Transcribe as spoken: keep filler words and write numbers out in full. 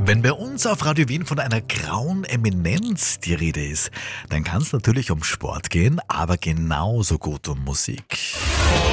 Wenn bei uns auf Radio Wien von einer grauen Eminenz die Rede ist, dann kann es natürlich um Sport gehen, aber genauso gut um Musik.